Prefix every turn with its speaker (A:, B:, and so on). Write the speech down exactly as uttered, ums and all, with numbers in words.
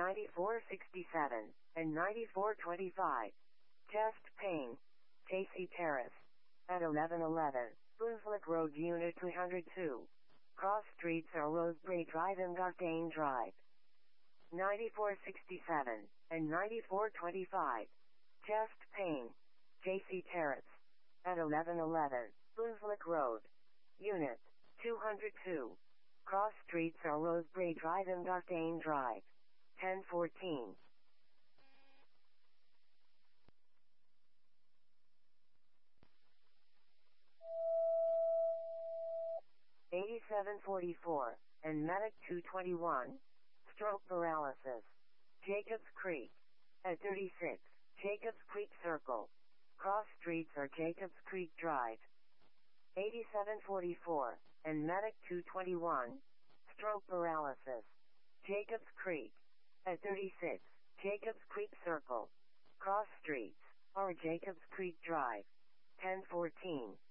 A: ninety-four sixty-seven, and ninety-four twenty-five. Chest pain. J C Terrace. At eleven eleven, Boonslick Road Unit two hundred two. Cross streets are Rosebery Drive and Gartane Drive. ninety-four sixty-seven, and ninety-four twenty-five. Chest pain. J C Terrace. At eleven eleven, Boonslick Road. Unit two hundred two. Cross streets are Rosebery Drive and Gartane Drive. ten fourteen. eighty-seven forty-four, and Medic two twenty-one. Stroke paralysis. Jacobs Creek. At thirty-six, Jacobs Creek Circle. Cross streets are Jacobs Creek Drive. eighty-seven forty-four, and Medic two twenty-one. Stroke paralysis. Jacobs Creek. At thirty-six, Jacobs Creek Circle. Cross streets are Jacobs Creek Drive. ten fourteen.